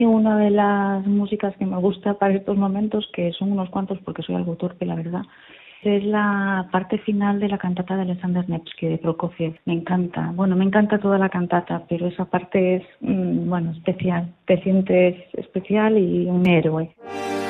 Y una de las músicas que me gusta para estos momentos, que son unos cuantos porque soy algo torpe, la verdad, es la parte final de la cantata de Alexander Nevsky de Prokofiev. Me encanta. Bueno, me encanta toda la cantata, pero esa parte es, bueno, especial. Te sientes especial y un héroe.